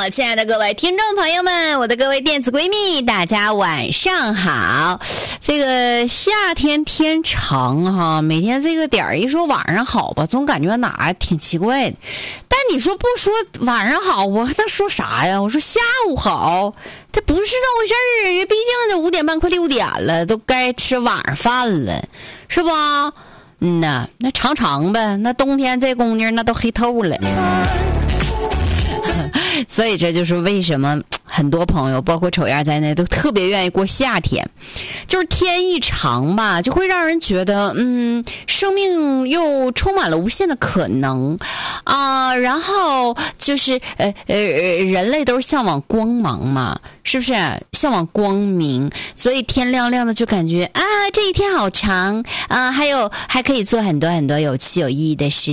我亲爱的各位听众朋友们，我的各位电子闺蜜，大家晚上好。这个夏天天长哈，每天这个点儿一说晚上好吧，总感觉哪挺奇怪的。但你说不说晚上好，我还能说啥呀？我说下午好，这不是那回事儿。毕竟这5点半快6点了，都该吃晚上饭了，是吧？那长长呗，那冬天这姑娘那都黑透了。所以这就是为什么很多朋友包括丑燕在内都特别愿意过夏天，就是天一长吧，就会让人觉得生命又充满了无限的可能啊。然后就是人类都是向往光芒嘛，是不是向往光明？所以天亮亮的就感觉啊这一天好长啊，还可以做很多很多有趣有意义的事